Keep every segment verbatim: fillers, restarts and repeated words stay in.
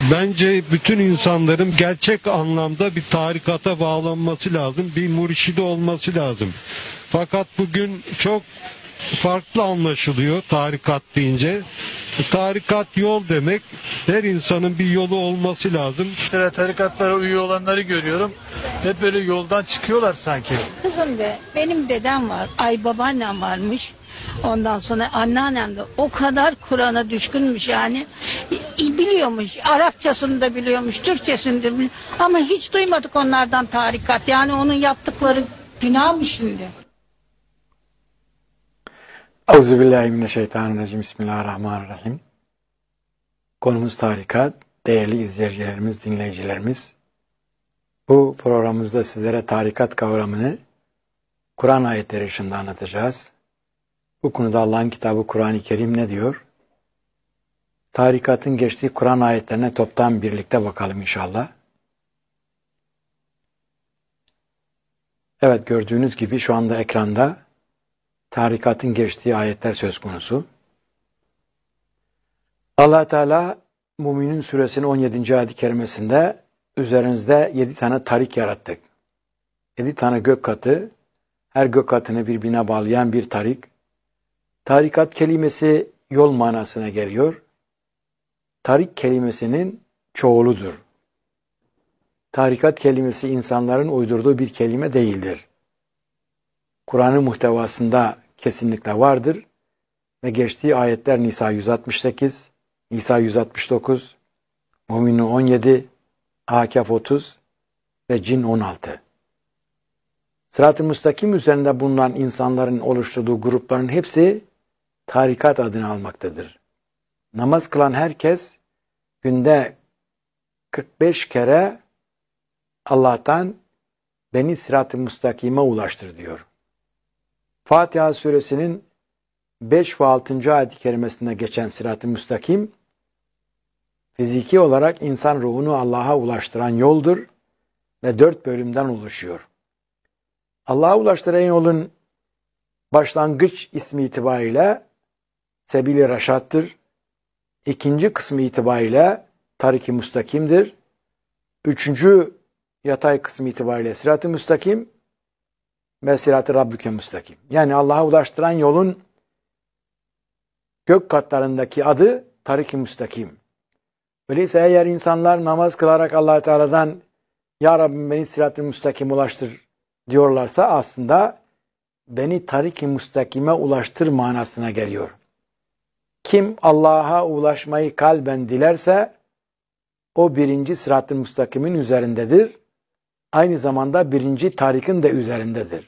Bence bütün insanların gerçek anlamda bir tarikata bağlanması lazım. Bir mürşidi olması lazım. Fakat bugün çok farklı anlaşılıyor tarikat deyince. Tarikat yol demek. Her insanın bir yolu olması lazım. Sıra tarikatlara üye olanları görüyorum. Hep böyle yoldan çıkıyorlar sanki. Kızım be, benim dedem var, ay babaannem varmış. Ondan sonra anneannem de o kadar Kur'an'a düşkünmüş yani. İ- Biliyormuş, Arapçasını da biliyormuş, Türkçesini de biliyor. Ama hiç duymadık onlardan tarikat. Yani onun yaptıkları günah mı şimdi? Euzubillahimineşşeytanirracim. Bismillahirrahmanirrahim. Konumuz tarikat. Değerli izleyicilerimiz, dinleyicilerimiz. Bu programımızda sizlere tarikat kavramını Kur'an ayetleri ışığında anlatacağız. Bu konuda Allah'ın kitabı Kur'an-ı Kerim ne diyor? Tarikatın geçtiği Kur'an ayetlerine toptan birlikte bakalım inşallah. Evet, gördüğünüz gibi şu anda ekranda tarikatın geçtiği ayetler söz konusu. Allah Teala Müminun suresinin on yedinci ayet-i kerimesinde üzerinizde yedi tane tarik yarattık. Yedi tane gök katı, her gök katını birbirine bağlayan bir tarik. Tarikat kelimesi yol manasına geliyor. Tarik kelimesinin çoğuludur. Tarikat kelimesi insanların uydurduğu bir kelime değildir. Kur'an'ın muhtevasında kesinlikle vardır ve geçtiği ayetler Nisa yüz altmış sekiz, Nisa yüz altmış dokuz, Müminun on yedi, Ahkaf otuz ve Cin on altı. Sırat-ı müstakim üzerinde bulunan insanların oluşturduğu grupların hepsi tarikat adını almaktadır. Namaz kılan herkes günde kırk beş kere Allah'tan beni sırat-ı müstakime ulaştır diyor. Fatiha suresinin beş ve altıncı ayet-i kerimesinde geçen sırat-ı müstakim, fiziki olarak insan ruhunu Allah'a ulaştıran yoldur ve dört bölümden oluşuyor. Allah'a ulaştıran yolun başlangıç ismi itibariyle Sebil-i Reşat'tır. İkinci kısmı itibariyle Tarik-i Müstakim'dir. Üçüncü yatay kısmı itibariyle Sırat-ı Müstakim ve Sırat-ı Rabbüke Müstakim. Yani Allah'a ulaştıran yolun gök katlarındaki adı Tarik-i Müstakim. Öyleyse eğer insanlar namaz kılarak Allah Teala'dan Ya Rabbim beni Sırat-ı Müstakim ulaştır diyorlarsa aslında beni Tarik-i Müstakim'e ulaştır manasına geliyor. Kim Allah'a ulaşmayı kalben dilerse o birinci Sırat-ı Müstakim'in üzerindedir. Aynı zamanda birinci tarikin de üzerindedir.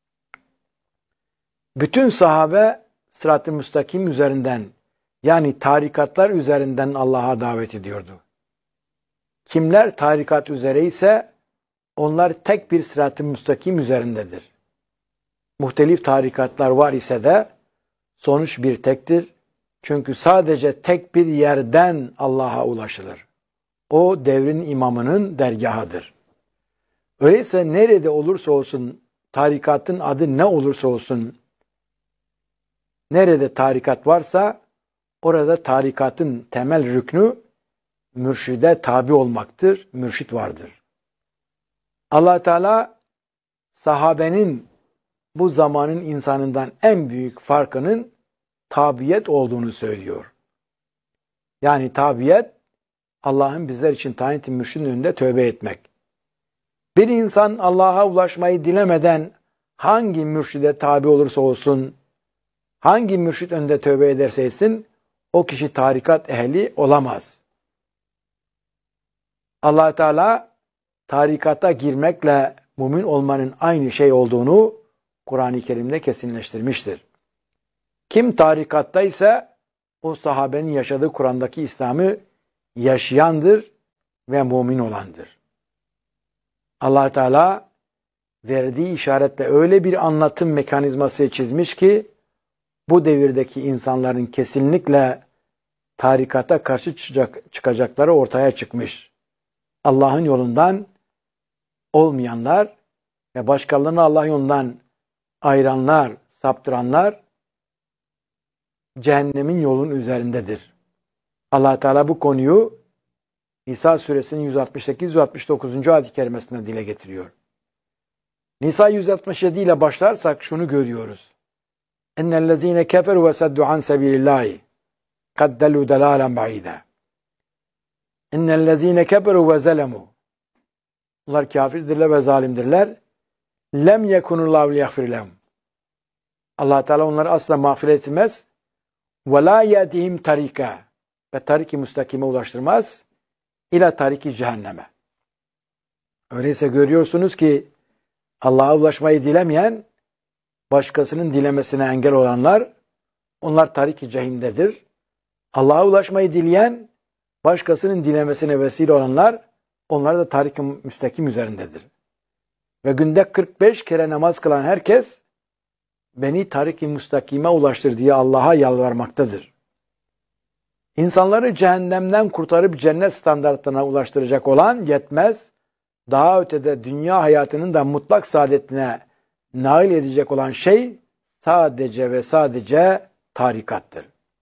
Bütün sahabe Sırat-ı Müstakim üzerinden yani tarikatlar üzerinden Allah'a davet ediyordu. Kimler tarikat üzere ise onlar tek bir Sırat-ı Müstakim üzerindedir. Muhtelif tarikatlar var ise de sonuç bir tektir. Çünkü sadece tek bir yerden Allah'a ulaşılır. O devrin imamının dergahıdır. Öyleyse nerede olursa olsun, tarikatın adı ne olursa olsun, nerede tarikat varsa orada tarikatın temel rüknü mürşide tabi olmaktır, mürşit vardır. Allah Teala sahabenin bu zamanın insanından en büyük farkının tabiyet olduğunu söylüyor. Yani tabiyet Allah'ın bizler için tayin ettiği mürşidin önünde tövbe etmek. Bir insan Allah'a ulaşmayı dilemeden hangi mürşide tabi olursa olsun, hangi mürşit önünde tövbe ederse etsin, o kişi tarikat ehli olamaz. Allah Teala tarikata girmekle mümin olmanın aynı şey olduğunu Kur'an-ı Kerim'de kesinleştirmiştir. Kim tarikatta ise o sahabenin yaşadığı Kur'an'daki İslam'ı yaşayandır ve mümin olandır. Allah Teala verdiği işaretle öyle bir anlatım mekanizması çizmiş ki bu devirdeki insanların kesinlikle tarikata karşı çıkacak, çıkacakları ortaya çıkmış. Allah'ın yolundan olmayanlar ve başkalarını Allah yolundan ayıranlar, saptıranlar cehennemin yolun üzerindedir. Allah Teala bu konuyu Nisa suresinin yüz altmış sekiz yüz altmış dokuzuncu ayet-i kerimesinde dile getiriyor. Nisa yüz altmış yedi ile başlarsak şunu görüyoruz. اَنَّ الَّذ۪ينَ كَفَرُوا وَسَدُّوا عَنْ سَب۪يلِ اللّٰهِ قَدْ دَلُّوا دَلَالًا بَعِيدًا اِنَّ الَّذ۪ينَ كَفَرُوا وَزَلَمُوا Bunlar kafirdirler ve zalimdirler. لَمْ يَكُنُ اللّٰهُ لِيَغْفِرْ لَهُمْ Allah Teala onları asla mağfiret etmez. وَلَا يَدِهِمْ تَرِيكًا Ve tarik-i müstakime ulaştırmaz. İlâ tarik-i cehenneme. Öyleyse görüyorsunuz ki Allah'a ulaşmayı dilemeyen, başkasının dilemesine engel olanlar, onlar tarik-i cehimdedir. Allah'a ulaşmayı dileyen, başkasının dilemesine vesile olanlar, onlar da tarik-i müstakim üzerindedir. Ve günde kırk beş kere namaz kılan herkes, beni tarik-i müstakime ulaştır diye Allah'a yalvarmaktadır. İnsanları cehennemden kurtarıp cennet standartına ulaştıracak olan yetmez, daha ötede dünya hayatının da mutlak saadetine nail edecek olan şey sadece ve sadece tarikattır.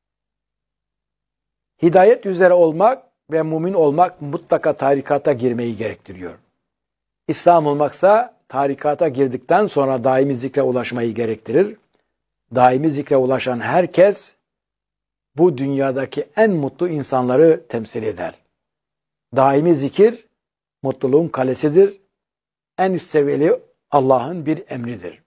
Hidayet üzere olmak ve mümin olmak mutlaka tarikata girmeyi gerektiriyor. İslam olmaksa tarikata girdikten sonra daimi zikre ulaşmayı gerektirir. Daimi zikre ulaşan herkes bu dünyadaki en mutlu insanları temsil eder. Daimi zikir mutluluğun kalesidir. En üst seviyeli Allah'ın bir emridir.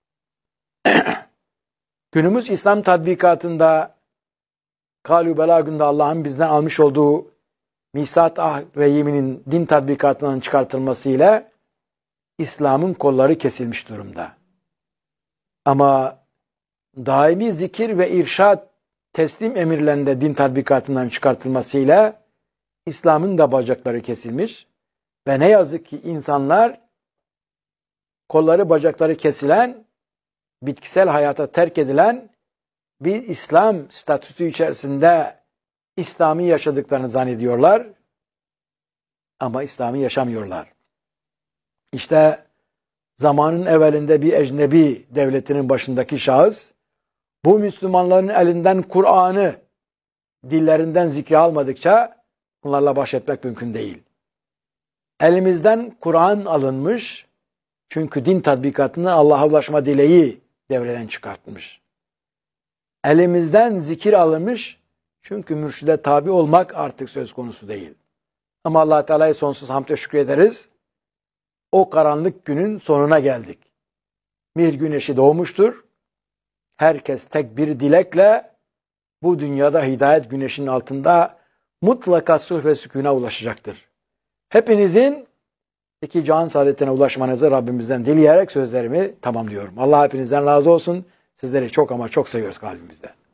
Günümüz İslam tatbikatında Kâlû belâgûnda Allah'ın bizden almış olduğu misat ah ve yeminin din tatbikatından çıkartılmasıyla İslam'ın kolları kesilmiş durumda. Ama daimi zikir ve irşad teslim emirlerinde din tatbikatından çıkartılmasıyla İslam'ın da bacakları kesilmiş ve ne yazık ki insanlar kolları bacakları kesilen, bitkisel hayata terk edilen bir İslam statüsü içerisinde İslami yaşadıklarını zannediyorlar ama İslami yaşamıyorlar. İşte zamanın evvelinde bir ecnebi devletinin başındaki şahıs bu Müslümanların elinden Kur'an'ı dillerinden zikre almadıkça bunlarla baş etmek mümkün değil. Elimizden Kur'an alınmış çünkü din tatbikatını Allah'a ulaşma dileği devreden çıkartmış. Elimizden zikir alınmış çünkü mürşide tabi olmak artık söz konusu değil. Ama Allah Teala'ya sonsuz hamd ve şükrederiz. O karanlık günün sonuna geldik. Bir güneşi doğmuştur. Herkes tek bir dilekle bu dünyada hidayet güneşinin altında mutlaka sulh ve sükûne ulaşacaktır. Hepinizin iki can saadetine ulaşmanızı Rabbimizden dileyerek sözlerimi tamamlıyorum. Allah hepinizden razı olsun. Sizleri çok ama çok seviyoruz kalbimizde.